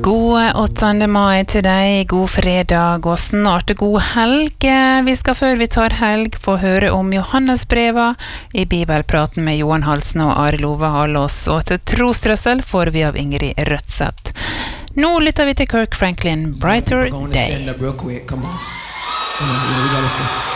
God 8. mai til deg, god fredag og snart god helg. Vi skal før vi tar helg få høre om Johannesbreva i Bibelpraten med Johan Halsen og Are Love Halås, og til trostrøssel får vi av Ingrid Rødseth. Nå lytter vi til Kirk Franklin, Brighter Day.